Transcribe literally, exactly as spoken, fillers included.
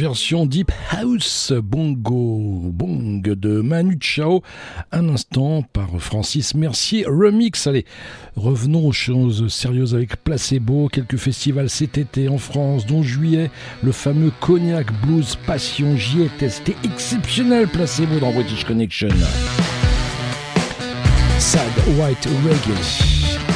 version Deep House Bongo Bong de Manu Chao, un instant par Francis Mercier Remix. Allez, revenons aux choses sérieuses avec Placebo. Quelques festivals cet été en France, dont juillet, le fameux Cognac Blues Passion. J'y étais, c'était exceptionnel. Placebo dans British Connection. Sad White Reggae.